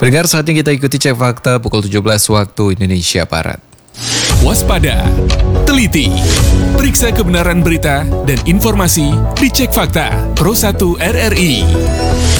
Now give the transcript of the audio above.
Pendengar, saatnya kita ikuti Cek Fakta pukul 17 waktu Indonesia Barat. Waspada, teliti, periksa kebenaran berita dan informasi di Cek Fakta Pro 1 RRI.